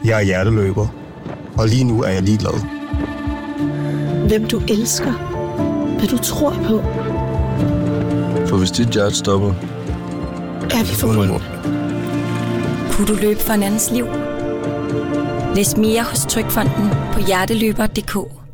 Jeg er hjerteløber, og lige nu er jeg ligeglad. Hvem du elsker. Hvad du tror på. For hvis dit hjerte stopper, er vi forbundet. Kunne du løbe for en andens liv? Læs mere hos Trygfonden på hjerteløber.dk.